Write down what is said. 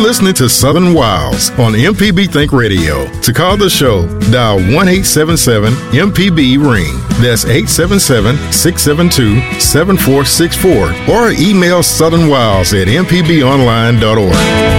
listening to Southern Wilds on MPB Think Radio. To call the show, dial 1-877-MPB-RING. That's 877-672-7464. Or email southernwilds@mpbonline.org.